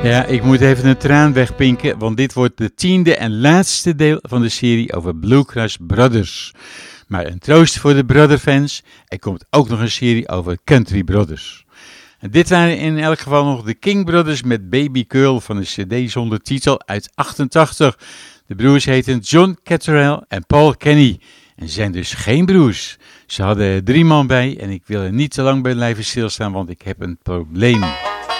Ja, ik moet even een traan wegpinken, want dit wordt de 10e en laatste deel van de serie over Bluegrass Brothers. Maar een troost voor de Brother-fans, er komt ook nog een serie over Country Brothers. En dit waren in elk geval nog de King Brothers met Baby Girl van een cd zonder titel uit 88. De broers heten John Cattrall en Paul Kenny en zijn dus geen broers. Ze hadden 3 man bij en ik wil er niet te lang bij blijven stilstaan, want ik heb een probleem.